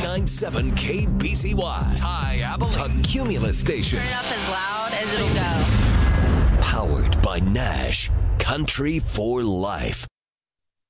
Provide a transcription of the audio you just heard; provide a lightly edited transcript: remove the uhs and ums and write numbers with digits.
99.7 KBCY. Ty Abilene. A Cumulus station. Turn it up as loud as it'll go. Powered by Nash. Country for life.